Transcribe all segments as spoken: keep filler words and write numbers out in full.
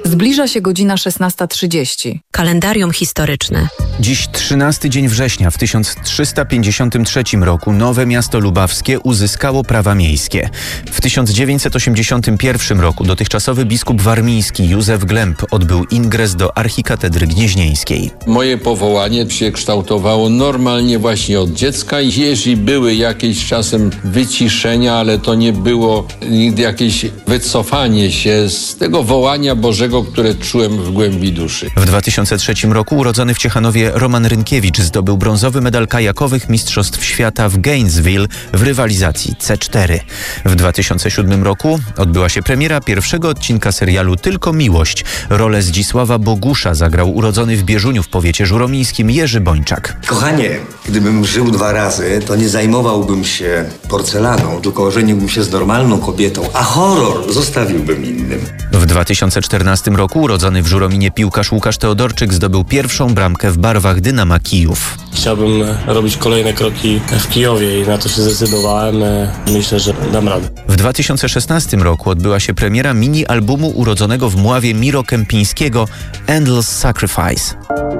Zbliża się godzina szesnasta trzydzieści. Kalendarium historyczne. Dziś trzynasty dzień września w tysiąc trzysta pięćdziesiątym trzecim roku nowe miasto lubawskie uzyskało prawa miejskie. W tysiąc dziewięćset osiemdziesiątym pierwszym roku dotychczasowy biskup warmiński Józef Glemp odbył ingres do archikatedry gnieźnieńskiej. Moje powołanie się kształtowało normalnie właśnie od dziecka i jeśli były jakieś czasem wyciszenia, ale to nie było nigdy jakieś wycofanie się z tego wołania Bożego, które czułem w głębi duszy. W dwa tysiące trzecim roku urodzony w Ciechanowie Roman Rynkiewicz zdobył brązowy medal kajakowych Mistrzostw Świata w Gainesville w rywalizacji C cztery. W dwa tysiące siódmym roku odbyła się premiera pierwszego odcinka serialu Tylko Miłość. Rolę Zdzisława Bogusza zagrał urodzony w Bieżuniu w powiecie żuromińskim Jerzy Bończak. Kochanie, gdybym żył dwa razy, to nie zajmowałbym się porcelaną, tylko ożeniłbym się z normalną kobietą, a horror zostawiłbym innym. W dwa tysiące czternastym roku urodzony w Żurominie piłkarz Łukasz Teodorczyk zdobył pierwszą bramkę w barwach Dynama Kijów. Chciałbym robić kolejne kroki w Kijowie i na to się zdecydowałem. Myślę, że dam radę. W dwa tysiące szesnastym roku odbyła się premiera mini-albumu urodzonego w Mławie Miro Kępińskiego Endless Sacrifice.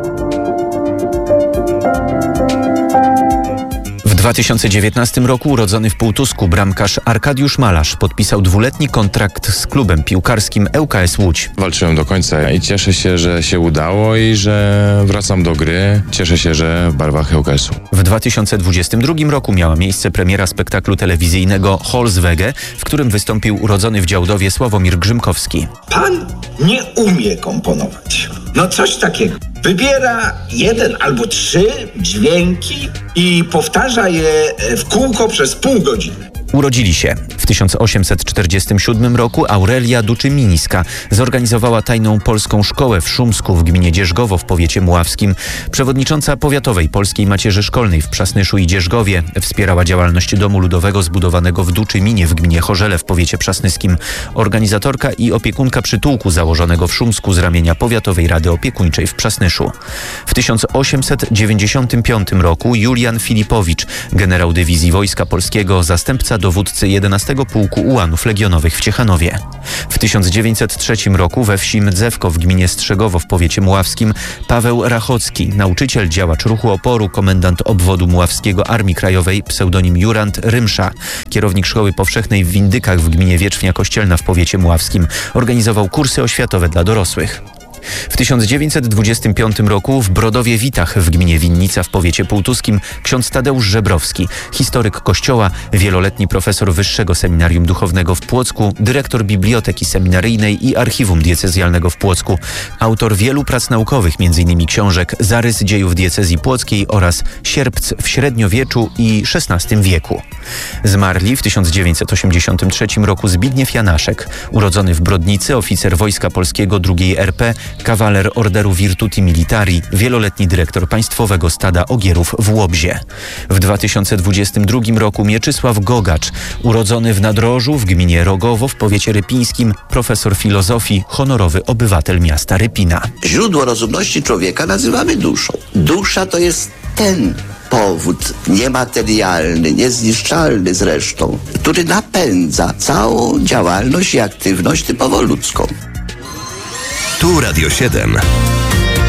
W dwa tysiące dziewiętnastym roku urodzony w Półtusku bramkarz Arkadiusz Malarz podpisał dwuletni kontrakt z klubem piłkarskim L K S Łódź. Walczyłem do końca i cieszę się, że się udało i że wracam do gry. Cieszę się, że w barwach L K S-u. W dwa tysiące dwudziestym drugim roku miała miejsce premiera spektaklu telewizyjnego Holzwege, w którym wystąpił urodzony w Działdowie Sławomir Grzymkowski. Pan nie umie komponować. No coś takiego. Wybiera jeden albo trzy dźwięki i powtarza je w kółko przez pół godziny. Urodzili się. W tysiąc osiemset czterdziestym siódmym roku Aurelia Duczymińska zorganizowała tajną polską szkołę w Szumsku w gminie Dzierzgowo w powiecie mławskim. Przewodnicząca Powiatowej Polskiej Macierzy Szkolnej w Przasnyszu i Dzierzgowie wspierała działalność Domu Ludowego zbudowanego w Duczyminie w gminie Chorzele w powiecie przasnyskim. Organizatorka i opiekunka przytułku założonego w Szumsku z ramienia Powiatowej Rady Opiekuńczej w Przasnyszu. W tysiąc osiemset dziewięćdziesiątym piątym roku Julian Filipowicz, generał dywizji Wojska Polskiego, zastępca dowódcy jedenastego Pułku Ułanów Legionowych w Ciechanowie. W tysiąc dziewięćset trzecim roku we wsi Mdzewko w gminie Strzegowo w powiecie mławskim Paweł Rachocki, nauczyciel, działacz ruchu oporu, komendant obwodu mławskiego Armii Krajowej, pseudonim Jurand Rymsza, kierownik szkoły powszechnej w Windykach w gminie Wierzchnia Kościelna w powiecie mławskim, organizował kursy oświatowe dla dorosłych. W tysiąc dziewięćset dwudziestym piątym roku w Brodowie Witach w gminie Winnica w powiecie półtuskim ksiądz Tadeusz Żebrowski, historyk kościoła, wieloletni profesor Wyższego Seminarium Duchownego w Płocku, dyrektor Biblioteki Seminaryjnej i Archiwum Diecezjalnego w Płocku, autor wielu prac naukowych, m.in. książek Zarys dziejów diecezji płockiej oraz Sierpc w średniowieczu i szesnastym wieku. Zmarli w tysiąc dziewięćset osiemdziesiątym trzecim roku Zbigniew Janaszek, urodzony w Brodnicy, oficer Wojska Polskiego drugiej R P, kawaler Orderu Virtuti Militari, wieloletni dyrektor Państwowego Stada Ogierów w Łobzie. W dwa tysiące dwudziestym drugim roku Mieczysław Gogacz, urodzony w Nadrożu w gminie Rogowo w powiecie rypińskim, profesor filozofii, honorowy obywatel miasta Rypina. Źródło rozumności człowieka nazywamy duszą. Dusza to jest ten powód niematerialny, niezniszczalny zresztą, który napędza całą działalność i aktywność typowo ludzką. Tu Radio siedem.